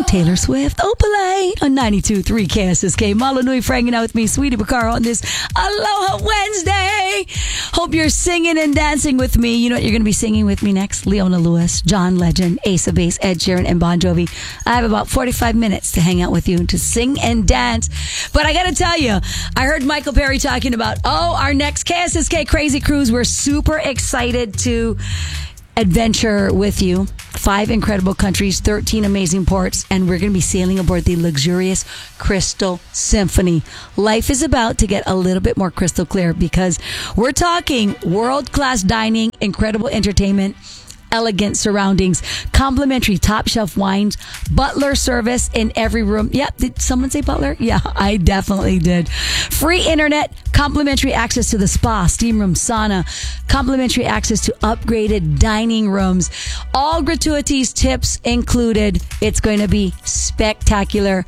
Taylor Swift, Opalite on 92.3 KSSK. Malo Nui hanging out with me, Sweetie Bacaro, on this Aloha Wednesday. Hope you're singing and dancing with me. You know what you're going to be singing with me next? Leona Lewis, John Legend, Ace of Base, Ed Sheeran, and Bon Jovi. I have about 45 minutes to hang out with you and to sing and dance. But I got to tell you, I heard Michael Perry talking about, our next KSSK Crazy Cruise. We're super excited to adventure with you. 5 incredible countries, 13 amazing ports, and we're going to be sailing aboard the luxurious Crystal Symphony. Life is about to get a little bit more crystal clear because we're talking world-class dining, incredible entertainment, elegant surroundings, complimentary top shelf wines, butler service in every room. Yep, did someone say butler? Yeah, I definitely did. Free internet, complimentary access to the spa, steam room, sauna, complimentary access to upgraded dining rooms, all gratuities, tips included. It's going to be spectacular.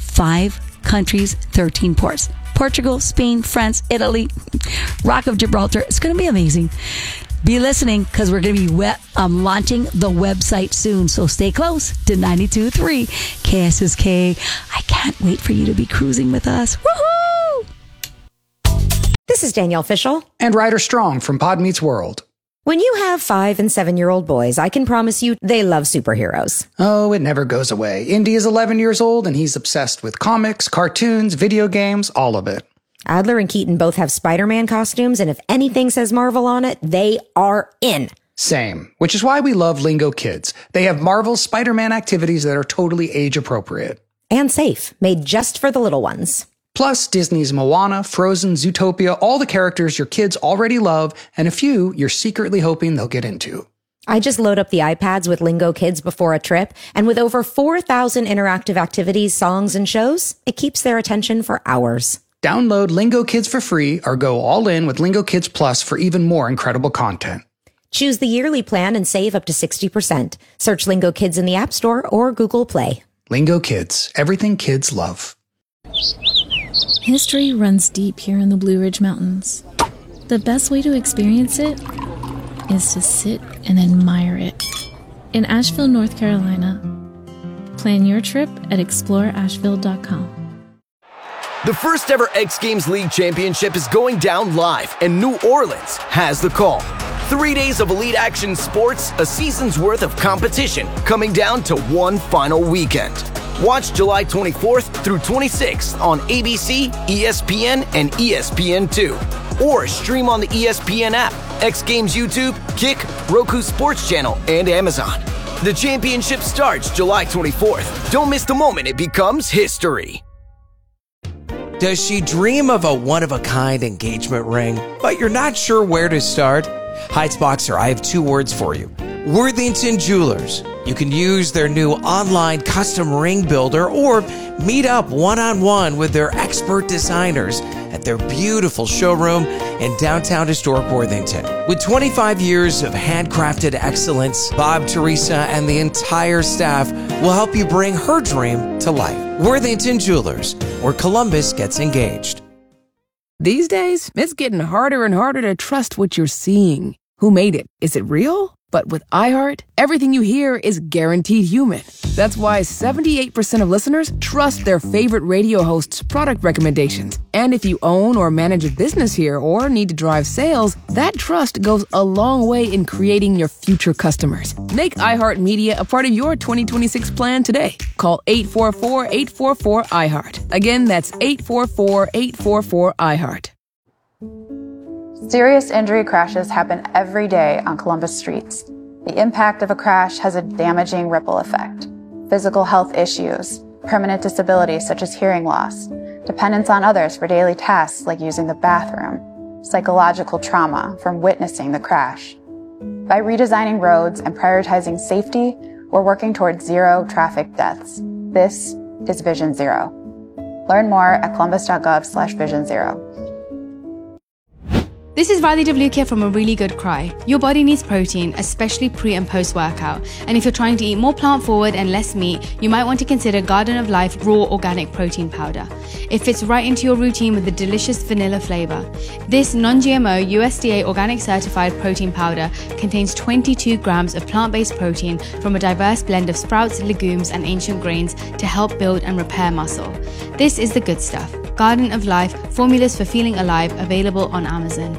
5 countries, 13 ports. Portugal, Spain, France, Italy, Rock of Gibraltar. It's going to be amazing. Be listening because we're going to be launching the website soon. So stay close to 92.3 KSSK. I can't wait for you to be cruising with us. Woohoo! This is Danielle Fishel. And Ryder Strong from Pod Meets World. When you have 5 and 7-year-old boys, I can promise you they love superheroes. Oh, it never goes away. Indy is 11 years old and he's obsessed with comics, cartoons, video games, all of it. Adler and Keaton both have Spider-Man costumes, and if anything says Marvel on it, they are in. Same, which is why we love Lingo Kids. They have Marvel's Spider-Man activities that are totally age-appropriate. And safe, made just for the little ones. Plus, Disney's Moana, Frozen, Zootopia, all the characters your kids already love, and a few you're secretly hoping they'll get into. I just load up the iPads with Lingo Kids before a trip, and with over 4,000 interactive activities, songs, and shows, it keeps their attention for hours. Download Lingo Kids for free or go all in with Lingo Kids Plus for even more incredible content. Choose the yearly plan and save up to 60%. Search Lingo Kids in the App Store or Google Play. Lingo Kids, everything kids love. History runs deep here in the Blue Ridge Mountains. The best way to experience it is to sit and admire it. In Asheville, North Carolina, plan your trip at exploreasheville.com. The first ever X Games League Championship is going down live, and New Orleans has the call. 3 days of elite action sports, a season's worth of competition, coming down to one final weekend. Watch July 24th through 26th on ABC, ESPN, and ESPN2. Or stream on the ESPN app, X Games YouTube, Kick, Roku Sports Channel, and Amazon. The championship starts July 24th. Don't miss the moment it becomes history. Does she dream of a one-of-a-kind engagement ring, but you're not sure where to start? Heights Boxer, I have 2 words for you. Worthington Jewelers. You can use their new online custom ring builder or meet up one-on-one with their expert designers at their beautiful showroom in downtown historic Worthington. With 25 years of handcrafted excellence, Bob, Teresa, and the entire staff will help you bring her dream to life. Worthington Jewelers, where Columbus gets engaged. These days, it's getting harder and harder to trust what you're seeing. Who made it? Is it real? But with iHeart, everything you hear is guaranteed human. That's why 78% of listeners trust their favorite radio hosts' product recommendations. And if you own or manage a business here or need to drive sales, that trust goes a long way in creating your future customers. Make iHeartMedia a part of your 2026 plan today. Call 844-844-iHeart. Again, that's 844-844-iHeart. Serious injury crashes happen every day on Columbus streets. The impact of a crash has a damaging ripple effect. Physical health issues, permanent disabilities such as hearing loss, dependence on others for daily tasks like using the bathroom, psychological trauma from witnessing the crash. By redesigning roads and prioritizing safety, we're working towards 0 traffic deaths. This is Vision Zero. Learn more at columbus.gov/Vision Zero. This is Riley Devlukia from A Really Good Cry. Your body needs protein, especially pre and post workout. And if you're trying to eat more plant forward and less meat, you might want to consider Garden of Life Raw Organic Protein Powder. It fits right into your routine with a delicious vanilla flavor. This non-GMO USDA organic certified protein powder contains 22 grams of plant-based protein from a diverse blend of sprouts, legumes, and ancient grains to help build and repair muscle. This is the good stuff. Garden of Life, formulas for feeling alive, available on Amazon.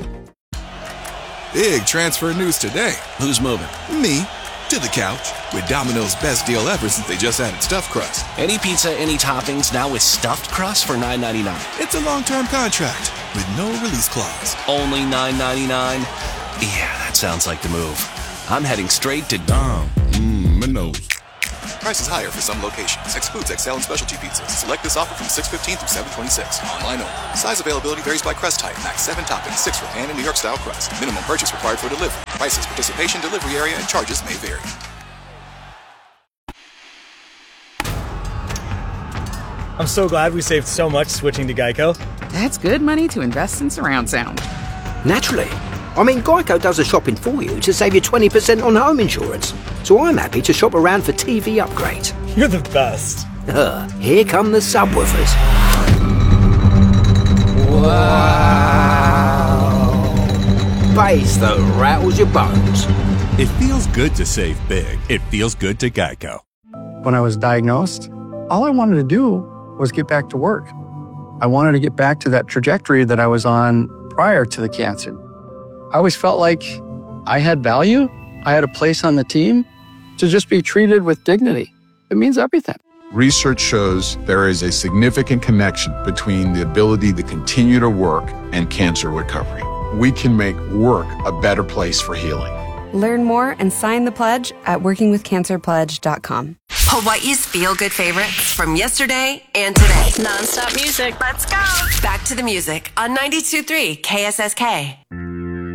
Big transfer news today. Who's moving? Me. To the couch. With Domino's best deal ever since they just added stuffed crust. Any pizza, any toppings, now with stuffed crust for $9.99. It's a long-term contract with no release clause. Only $9.99? Yeah, that sounds like the move. I'm heading straight to Domino's. Prices higher for some locations. Excludes XL and specialty pizzas. Select this offer from 6/15 through 7/26. Online only. Size availability varies by crust type. Max 7 toppings, 6 for pan and New York style crust. Minimum purchase required for delivery. Prices, participation, delivery area, and charges may vary. I'm so glad we saved so much switching to Geico. That's good money to invest in surround sound. Naturally. I mean, Geico does the shopping for you to save you 20% on home insurance. So I'm happy to shop around for TV upgrades. You're the best. Here come the subwoofers. Wow. Bass that rattles your bones. It feels good to save big. It feels good to Geico. When I was diagnosed, all I wanted to do was get back to work. I wanted to get back to that trajectory that I was on prior to the cancer. I always felt like I had value. I had a place on the team to just be treated with dignity. It means everything. Research shows there is a significant connection between the ability to continue to work and cancer recovery. We can make work a better place for healing. Learn more and sign the pledge at workingwithcancerpledge.com. Hawaii's feel-good favorites from yesterday and today. Non-stop music. Let's go. Back to the music on 92.3 KSSK.